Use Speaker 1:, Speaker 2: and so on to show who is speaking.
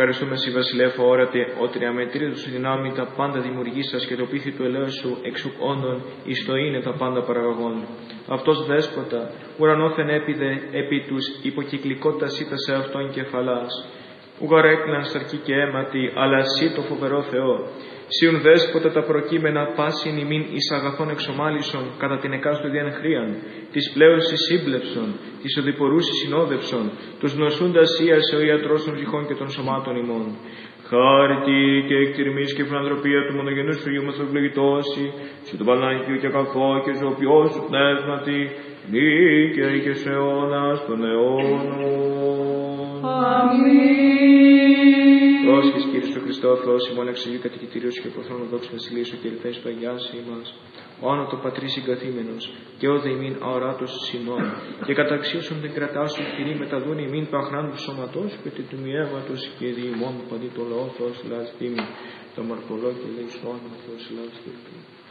Speaker 1: ευχαριστούμε Συ Βασιλεύ όρατε, ότι αμετρήτως δυνάμει τα πάντα δημιουργήσας και το πίθη του ελέους σου εξουκόντων εις το είναι τα πάντα παραγωγών. Αυτός δέσποτα, ουρανόθεν έπιδε επί τους υποκυκλικότητας ήττα σε αυτόν κεφαλάς. Ουγαρέκναν σαρκή και αίματι, αλλά Συ το φοβερό Θεό. Σύουν δέσποτα τα προκείμενα πάσιν ημίν εις αγαθών εξομάλισον κατά την εκάστοτε διανχρίαν, της πλέωσης σύμπλεψον, της οδηπορούσης συνόδευσον, τους νοσούντας ίασε ο ιατρός των ψυχών και των σωμάτων ημών. Χάρητη και εκτιρμής και φιλανθρωπία του μονογενούς σου Υιού μας ευλογητώσει, σε το Πανάγιο και αγαθό και ζωοποιό σου πνεύματι, δίκαιη και σε αιώνας των αιώνων.
Speaker 2: Αμήν.
Speaker 1: Πρόσχης Κύριε στο Χριστό, Θεός ημών εξηγεί κατοικητήριος και προθρόνο δόξου βασιλείας ο κερθές του Αγιάς ημάς, ο άνω το Πατρί συγκαθήμενος, και όδε ημίν αοράτος συνών, και καταξίωσον την κρατάσου χειρή μεταδούν ημίν παχράν του σώματός και του μιέματος και δι ημών παντή το λαό Θεός λάς τίμη, το μαρκολό και λέει σώμα Θεός λάς τίμη.